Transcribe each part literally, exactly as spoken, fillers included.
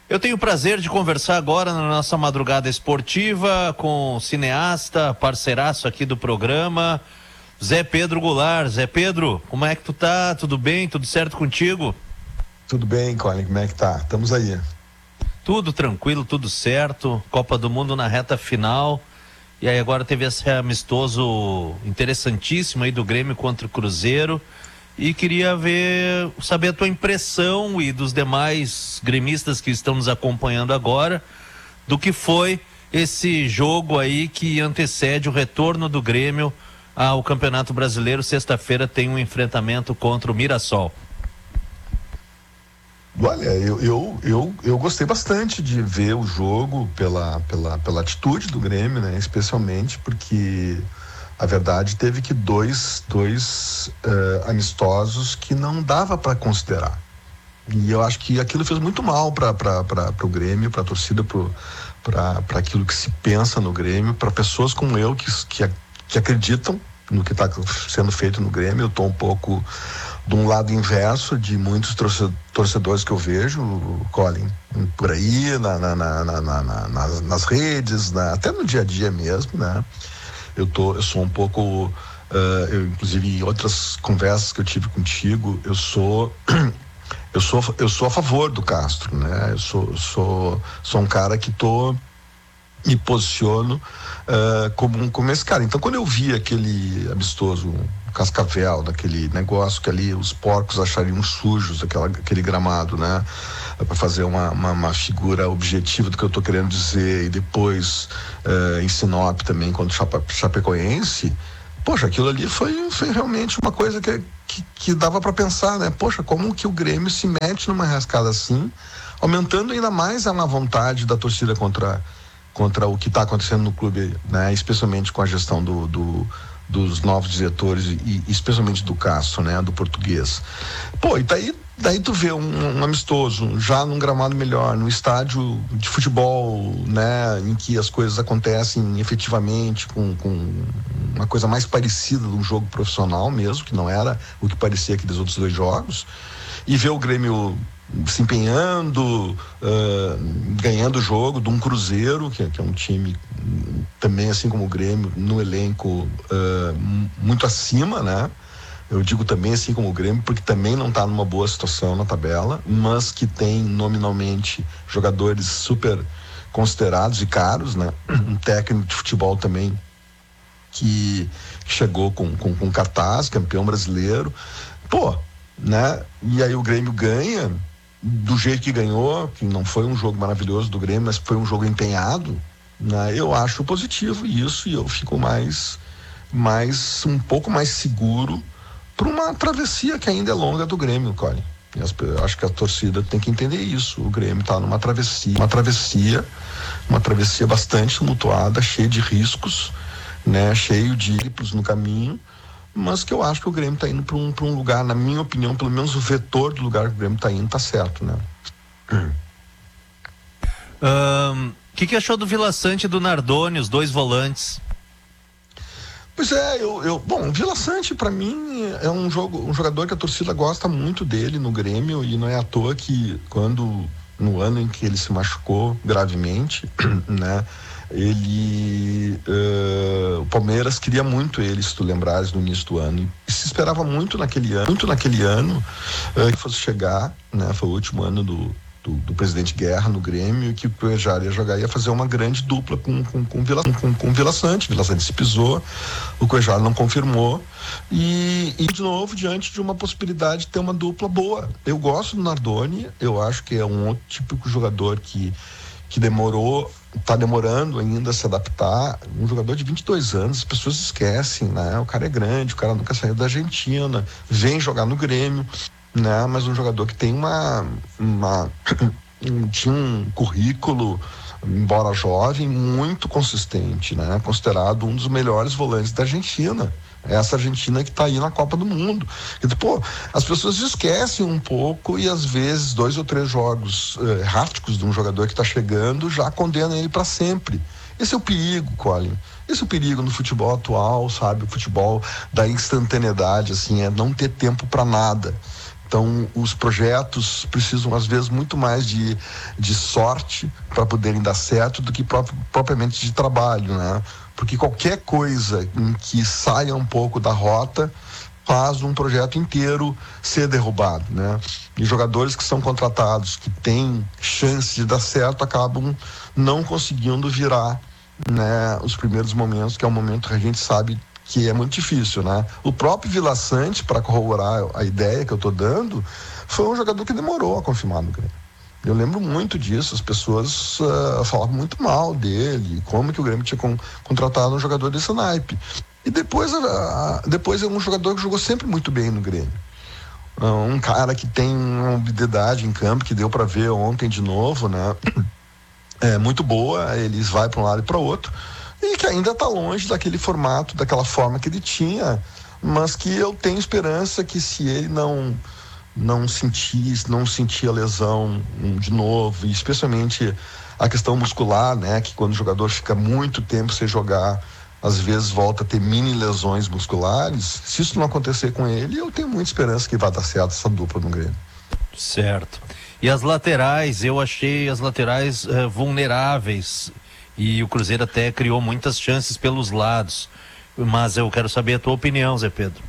Eu tenho o prazer de conversar agora na nossa madrugada esportiva com o cineasta, parceiraço aqui do programa, Zé Pedro Goulart. Zé Pedro, como é que tu tá? Tudo bem? Tudo certo contigo? Tudo bem, Colin, como é que tá? Estamos aí. Tudo tranquilo, tudo certo. Copa do Mundo na reta final. E aí agora teve esse amistoso interessantíssimo aí do Grêmio contra o Cruzeiro. E queria ver, saber a tua impressão e dos demais gremistas que estão nos acompanhando agora, do que foi esse jogo aí que antecede o retorno do Grêmio ao Campeonato Brasileiro. Sexta-feira tem um enfrentamento contra o Mirassol. Olha, eu, eu, eu, eu gostei bastante de ver o jogo pela, pela, pela atitude do Grêmio, né? Especialmente porque a verdade teve que dois, dois uh, amistosos que não dava para considerar. E eu acho que aquilo fez muito mal para o Grêmio, para a torcida, para aquilo que se pensa no Grêmio, para pessoas como eu que, que, que acreditam no que está sendo feito no Grêmio. Eu estou um pouco de um lado inverso de muitos torcedores que eu vejo, Colin, por aí, na, na, na, na, na, nas, nas redes, na, até no dia a dia mesmo, né? Eu, tô, eu sou um pouco, uh, eu, inclusive em outras conversas que eu tive contigo, eu sou, eu sou, eu sou a favor do Castro, né? Eu sou, sou, sou um cara que tô, me posiciono uh, como, como esse cara. Então, quando eu vi aquele amistoso Cascavel, daquele negócio que ali os porcos achariam sujos, aquela, aquele gramado, né? Para fazer uma, uma, uma figura objetiva do que eu estou querendo dizer, e depois uh, em Sinop também, quando Chapa, Chapecoense, poxa, aquilo ali foi, foi realmente uma coisa que, que, que dava para pensar, né? Poxa, como que o Grêmio se mete numa rascada assim, aumentando ainda mais a má vontade da torcida contra, contra o que está acontecendo no clube, né? Especialmente com a gestão do, do dos novos diretores e especialmente do Castro, né, do português. Pô, e daí, daí tu vê um, um amistoso já num gramado melhor, num estádio de futebol, né, em que as coisas acontecem efetivamente, com, com uma coisa mais parecida de um jogo profissional mesmo, que não era o que parecia aqueles outros dois jogos, e ver o Grêmio se empenhando, uh, ganhando o jogo de um Cruzeiro, que, que é um time também, assim como o Grêmio, no elenco uh, muito acima, né? Eu digo também assim como o Grêmio, porque também não está numa boa situação na tabela, mas que tem nominalmente jogadores super considerados e caros, né? Um técnico de futebol também que, que chegou com, com, com cartaz, campeão brasileiro. Pô, né? E aí o Grêmio ganha do jeito que ganhou, que não foi um jogo maravilhoso do Grêmio, mas foi um jogo empenhado, né? Eu acho positivo isso, e eu fico mais, mais um pouco mais seguro para uma travessia que ainda é longa do Grêmio, Colin. Eu acho que a torcida tem que entender isso. O Grêmio está numa travessia, uma travessia, uma travessia bastante tumultuada, cheia de riscos, né? Cheio de triplos no caminho, mas que eu acho que o Grêmio está indo para um, para um lugar, na minha opinião, pelo menos o vetor do lugar que o Grêmio está indo está certo, né? O um, que, que achou do Vila Sante e do Nardoni, os dois volantes? Pois é, eu, eu bom, o Vila Sante para mim é um, jogo, um jogador que a torcida gosta muito dele no Grêmio, e não é à toa que quando, no ano em que ele se machucou gravemente, né? Ele uh, o Palmeiras queria muito ele, se tu lembrares, no início do ano, e se esperava muito naquele ano, muito naquele ano uh, que fosse chegar, né? Foi o último ano do, do, do presidente Guerra no Grêmio, que o Cuejar ia jogar, ia fazer uma grande dupla com com, com, Vila, com, com Vila Sante. Vila Sante se pisou, o Cuejar não confirmou, e, e de novo diante de uma possibilidade de ter uma dupla boa. Eu gosto do Nardoni, eu acho que é um outro típico jogador que que demorou, está demorando ainda a se adaptar. Um jogador de vinte e dois anos, as pessoas esquecem, né? O cara é grande, o cara nunca saiu da Argentina, vem jogar no Grêmio, né? Mas um jogador que tem uma, uma tinha um currículo, embora jovem, muito consistente, né? Considerado um dos melhores volantes da Argentina. Essa Argentina que está aí na Copa do Mundo. E, pô, as pessoas esquecem um pouco, e às vezes dois ou três jogos uh, erráticos de um jogador que está chegando já condenam ele para sempre. Esse é o perigo, Colin. Esse é o perigo no futebol atual, sabe? O futebol da instantaneidade, assim, é não ter tempo para nada. Então, os projetos precisam, às vezes, muito mais de, de sorte para poderem dar certo do que pró- propriamente de trabalho, né? Porque qualquer coisa em que saia um pouco da rota faz um projeto inteiro ser derrubado, né? E jogadores que são contratados, que têm chance de dar certo, acabam não conseguindo virar, né, os primeiros momentos, que é um momento que a gente sabe que é muito difícil, né? O próprio Vila Sante, para corroborar a ideia que eu estou dando, foi um jogador que demorou a confirmar no Grêmio. Eu lembro muito disso, as pessoas uh, falavam muito mal dele, como que o Grêmio tinha con- contratado um jogador desse naipe. E depois, uh, depois é um jogador que jogou sempre muito bem no Grêmio. Uh, um cara que tem uma habilidade em campo, que deu para ver ontem de novo, né? É muito boa, eles vai para um lado e para outro, e que ainda está longe daquele formato, daquela forma que ele tinha, mas que eu tenho esperança que, se ele não não sentir, não sentir a lesão de novo, e especialmente a questão muscular, né, que quando o jogador fica muito tempo sem jogar, às vezes volta a ter mini lesões musculares, se isso não acontecer com ele, eu tenho muita esperança que vai dar certo essa dupla no Grêmio. Certo. E as laterais, eu achei as laterais uh, vulneráveis, e o Cruzeiro até criou muitas chances pelos lados, mas eu quero saber a tua opinião, Zé Pedro.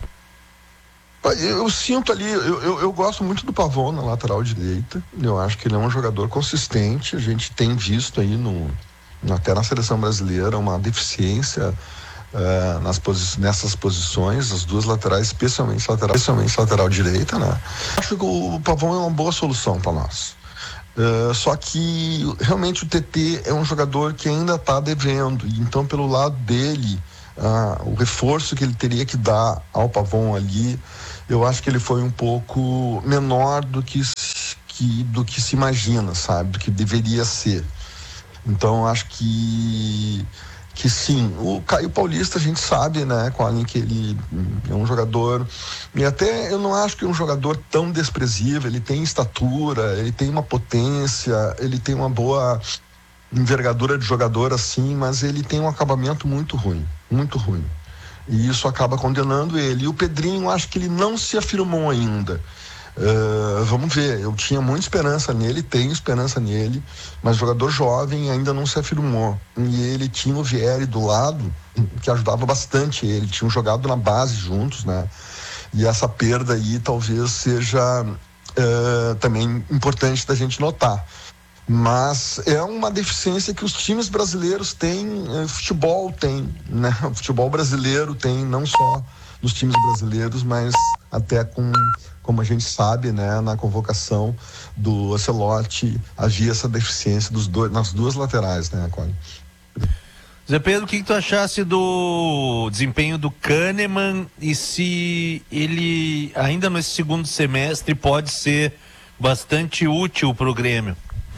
Eu sinto ali, eu, eu, eu gosto muito do Pavon na lateral direita, eu acho que ele é um jogador consistente, a gente tem visto aí no, até na seleção brasileira uma deficiência uh, nas posi- nessas posições, as duas laterais, especialmente lateral, especialmente lateral direita, né? Acho que o Pavon é uma boa solução para nós. Uh, só que realmente o T T é um jogador que ainda está devendo, então pelo lado dele, uh, o reforço que ele teria que dar ao Pavon ali, eu acho que ele foi um pouco menor do que, que, do que se imagina, sabe? Do que deveria ser. Então, acho que, que sim. O Caio Paulista, a gente sabe, né, Colin, que ele é um jogador, e até eu não acho que é um jogador tão desprezível. Ele tem estatura, ele tem uma potência, ele tem uma boa envergadura de jogador, assim, mas ele tem um acabamento muito ruim, muito ruim. E isso acaba condenando ele. E o Pedrinho, acho que ele não se afirmou ainda. Uh, vamos ver, eu tinha muita esperança nele, tenho esperança nele, mas jogador jovem ainda não se afirmou. E ele tinha o Vieri do lado, que ajudava bastante ele, tinham jogado na base juntos, né? E essa perda aí talvez seja uh, também importante da gente notar. Mas é uma deficiência que os times brasileiros têm, eh, futebol tem, né? O futebol brasileiro tem, não só nos times brasileiros, mas até com, como a gente sabe, né, na convocação do Ancelotti, havia essa deficiência dos dois, nas duas laterais, né, Colin? Zé Pedro, o que, que tu achasse do desempenho do Kahneman, e se ele ainda nesse segundo semestre pode ser bastante útil para o Grêmio?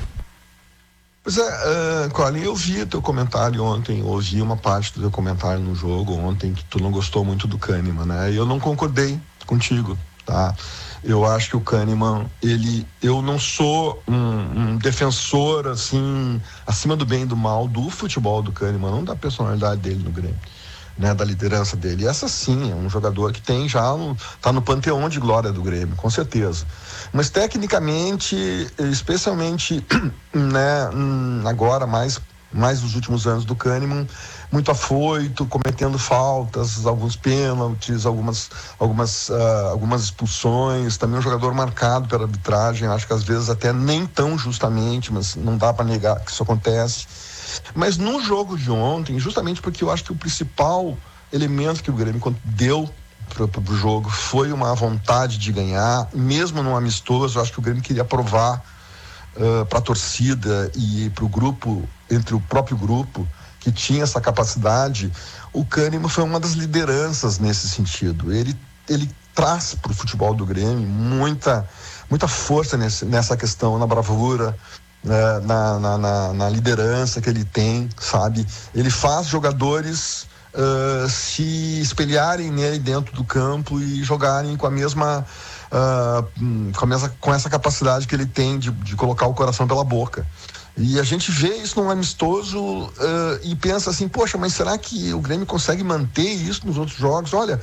Pois é, uh, Colin, eu vi teu comentário ontem, ouvi uma parte do teu comentário no jogo ontem, que tu não gostou muito do Kahneman, né? E eu não concordei contigo, tá? Eu acho que o Kahneman, ele, eu não sou um, um defensor, assim, acima do bem e do mal do futebol do Kahneman, não da personalidade dele no Grêmio, né? Da liderança dele. E essa sim, é um jogador que tem já, um, tá no panteão de glória do Grêmio, com certeza. Mas tecnicamente, especialmente, né, agora, mais, mais nos últimos anos do Kahneman, muito afoito, cometendo faltas, alguns pênaltis, algumas, algumas, uh, algumas expulsões, também um jogador marcado pela arbitragem, acho que às vezes até nem tão justamente, mas não dá para negar que isso acontece. Mas no jogo de ontem, justamente porque eu acho que o principal elemento que o Grêmio deu para o jogo foi uma vontade de ganhar, mesmo no amistoso, eu acho que o Grêmio queria provar uh, para a torcida e para o grupo, entre o próprio grupo, que tinha essa capacidade. O Kahneman foi uma das lideranças nesse sentido. Ele, ele traz para o futebol do Grêmio muita, muita força nesse, nessa questão, na bravura, né, na, na, na, na liderança que ele tem, sabe? Ele faz jogadores Uh, se espelharem nele dentro do campo e jogarem com a mesma, uh, com, a mesma com essa capacidade que ele tem de, de colocar o coração pela boca. E a gente vê isso num amistoso uh, e pensa assim, poxa, mas será que o Grêmio consegue manter isso nos outros jogos? Olha,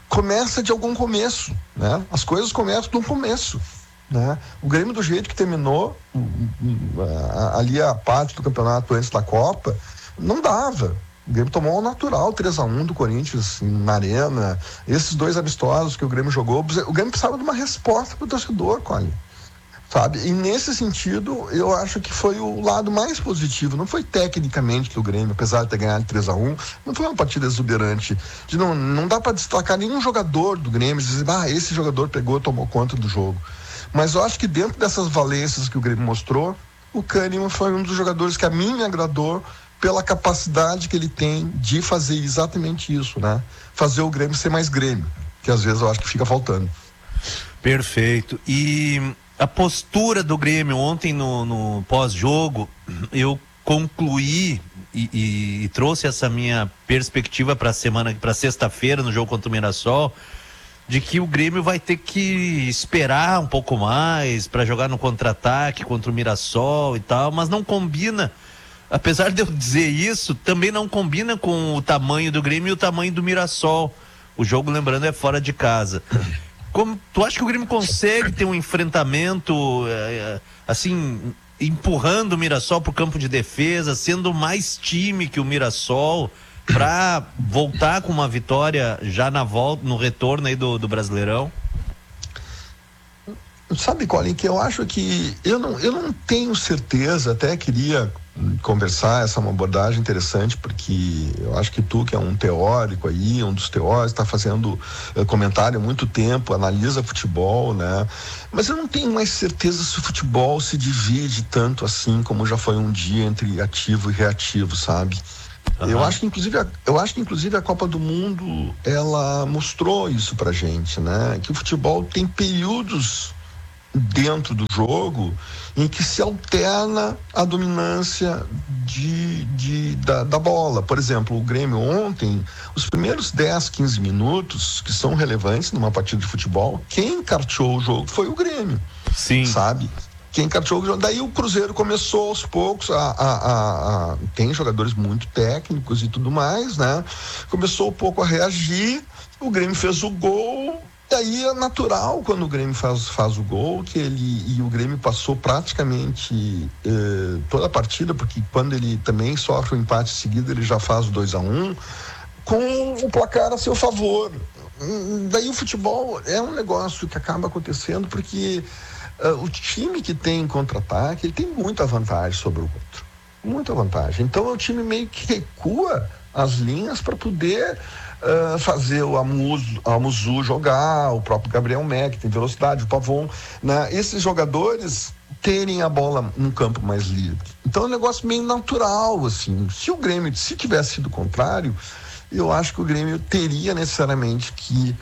começa de algum começo, né? As coisas começam de um começo, né? O Grêmio, do jeito que terminou ali a parte do campeonato antes da Copa, não dava. O Grêmio tomou um natural três a um do Corinthians na Arena. Esses dois amistosos que o Grêmio jogou, o Grêmio precisava de uma resposta para o torcedor, Colin, sabe? E nesse sentido, eu acho que foi o lado mais positivo. Não foi tecnicamente que o Grêmio, apesar de ter ganhado três a um, não foi uma partida exuberante. De não, não dá para destacar nenhum jogador do Grêmio e dizer, ah, esse jogador pegou, tomou conta do jogo. Mas eu acho que dentro dessas valências que o Grêmio mostrou, o Kahneman foi um dos jogadores que a mim me agradou pela capacidade que ele tem de fazer exatamente isso, né? Fazer o Grêmio ser mais Grêmio, que às vezes eu acho que fica faltando. Perfeito. E a postura do Grêmio ontem no, no pós-jogo, eu concluí e, e, e trouxe essa minha perspectiva para a semana, para sexta-feira, no jogo contra o Mirassol, de que o Grêmio vai ter que esperar um pouco mais para jogar no contra-ataque contra o Mirassol e tal, mas não combina, apesar de eu dizer isso, também não combina com o tamanho do Grêmio e o tamanho do Mirassol. O jogo, lembrando, é fora de casa. Como, tu acha que o Grêmio consegue ter um enfrentamento, é, assim, empurrando o Mirassol para o campo de defesa, sendo mais time que o Mirassol, para voltar com uma vitória já na volta, no retorno aí do, do Brasileirão? Sabe, Colin, que eu acho que eu não, eu não tenho certeza, até queria conversar, essa é uma abordagem interessante, porque eu acho que tu, que é um teórico aí, um dos teóricos, está fazendo uh, comentário há muito tempo, analisa futebol, né? Mas eu não tenho mais certeza se o futebol se divide tanto assim como já foi um dia entre ativo e reativo, sabe? Uhum. Eu acho que inclusive a, eu acho que inclusive a Copa do Mundo, ela mostrou isso pra gente, né? Que o futebol tem períodos dentro do jogo em que se alterna a dominância de, de, da, da bola. Por exemplo, o Grêmio ontem, os primeiros dez, quinze minutos que são relevantes numa partida de futebol, quem carteou o jogo foi o Grêmio. Sim. Sabe? Quem carteou o jogo. Daí o Cruzeiro começou aos poucos a, a, a, a tem jogadores muito técnicos e tudo mais, né? Começou um pouco a reagir, o Grêmio fez o gol. E aí é natural, quando o Grêmio faz, faz o gol, que ele, e o Grêmio passou praticamente eh, toda a partida, porque quando ele também sofre o um empate seguido, ele já faz o dois a um, com o placar a seu favor. Daí o futebol é um negócio que acaba acontecendo, porque uh, o time que tem contra-ataque, ele tem muita vantagem sobre o outro. Muita vantagem. Então o time meio que recua as linhas para poder Uh, fazer o Amuzu, Amuzu jogar, o próprio Gabriel Mack tem velocidade, o Pavon, né? Esses jogadores terem a bola num campo mais livre. Então é um negócio meio natural, assim. Se o Grêmio, se tivesse sido o contrário, eu acho que o Grêmio teria necessariamente que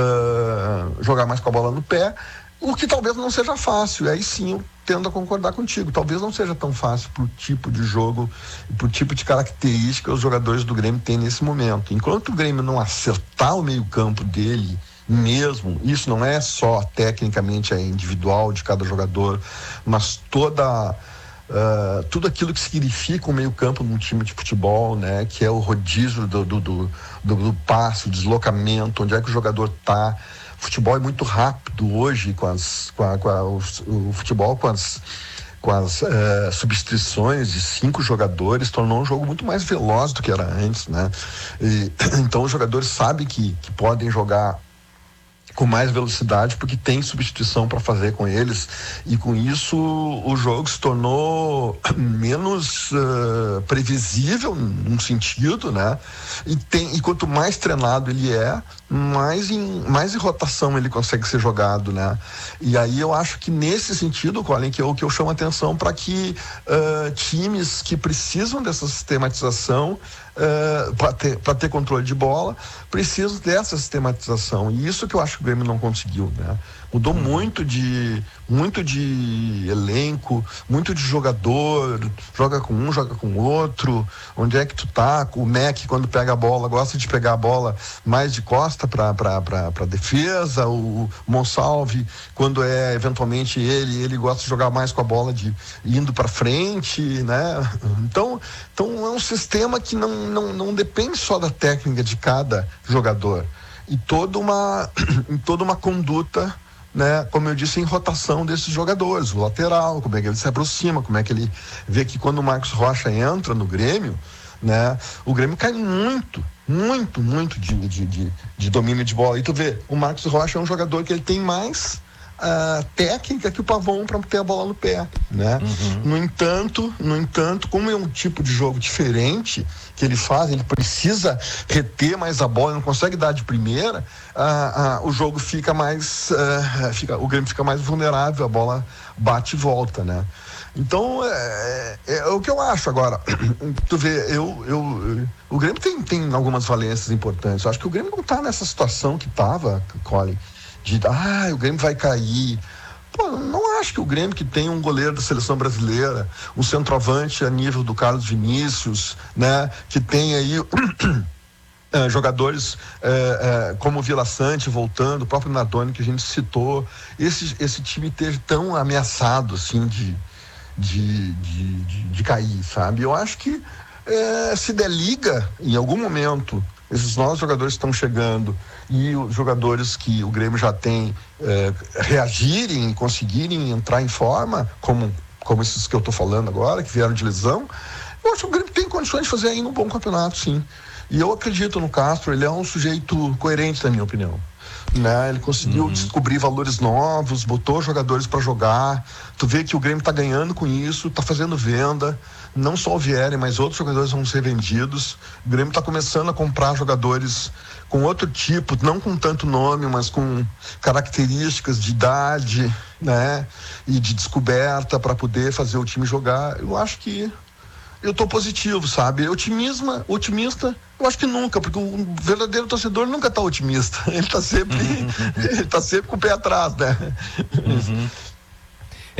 uh, jogar mais com a bola no pé, o que talvez não seja fácil. Aí sim eu tendo a concordar contigo, talvez não seja tão fácil pro tipo de jogo, pro tipo de característica que os jogadores do Grêmio têm nesse momento. Enquanto o Grêmio não acertar o meio campo dele mesmo, isso não é só tecnicamente é individual de cada jogador, mas toda uh, tudo aquilo que significa o meio campo num time de futebol, né, que é o rodízio do, do, do, do, do passe, o deslocamento, onde é que o jogador tá. O futebol é muito rápido hoje, com as, com a, com a, o, o futebol com as, com as uh, substituições de cinco jogadores tornou um jogo muito mais veloz do que era antes, né? E, então os jogadores sabem que, que podem jogar com mais velocidade porque tem substituição para fazer com eles, e com isso o jogo se tornou menos uh, previsível num sentido, né? E, tem, e quanto mais treinado ele é, mais em, mais em rotação ele consegue ser jogado, né? E aí eu acho que nesse sentido, Colin, que é o que eu chamo a atenção para que uh, times que precisam dessa sistematização Uh, para ter, para ter controle de bola, precisam dessa sistematização, e isso que eu acho que o Grêmio não conseguiu, né? Mudou muito de muito de elenco, muito de jogador, joga com um, joga com outro, onde é que tu tá? O Mack, quando pega a bola, gosta de pegar a bola mais de costa para para defesa, o Monsalve, quando é eventualmente ele, ele gosta de jogar mais com a bola de indo para frente, né? Então, então é um sistema que não, não, não depende só da técnica de cada jogador. e toda uma, em toda uma conduta, né, como eu disse, em rotação desses jogadores, o lateral, como é que ele se aproxima, como é que ele vê que quando o Marcos Rocha entra no Grêmio, né, o Grêmio cai muito, muito, muito de, de, de, de domínio de bola. E tu vê, o Marcos Rocha é um jogador que ele tem mais uh, técnica que o Pavão para ter a bola no pé, né? Uhum. No entanto, no entanto, como é um tipo de jogo diferente que ele faz, ele precisa reter mais a bola, não consegue dar de primeira, uh, uh, o jogo fica mais, uh, fica, o Grêmio fica mais vulnerável, a bola bate e volta, né? Então, é, é, é o que eu acho agora. Tu vê, eu, eu, o Grêmio tem, tem algumas valências importantes. Eu acho que o Grêmio não está nessa situação que estava, Colin, de, ah, o Grêmio vai cair. Pô, não acho que o Grêmio, que tem um goleiro da seleção brasileira, um centroavante a nível do Carlos Vinícius, né, que tem aí é, jogadores é, é, como o Vila Sante voltando, o próprio Nardoni que a gente citou, esse, esse time esteja tão ameaçado assim de De, de, de, de cair, sabe? Eu acho que é, se der liga, em algum momento, esses novos jogadores estão chegando e os jogadores que o Grêmio já tem é, reagirem e conseguirem entrar em forma, como, como esses que eu estou falando agora, que vieram de lesão, eu acho que o Grêmio tem condições de fazer ainda um bom campeonato, sim. E eu acredito no Castro, ele é um sujeito coerente, na minha opinião. Né? Ele conseguiu uhum. descobrir valores novos, botou jogadores para jogar. Tu vê que o Grêmio está ganhando com isso, está fazendo venda. Não só o Vieri, mas outros jogadores vão ser vendidos. O Grêmio está começando a comprar jogadores com outro tipo, não com tanto nome, mas com características de idade, né? E de descoberta para poder fazer o time jogar. Eu acho que eu tô positivo, sabe? Otimismo, otimista, eu acho que nunca, porque o verdadeiro torcedor nunca tá otimista. Ele tá sempre, uhum. ele tá sempre com o pé atrás, né? Uhum.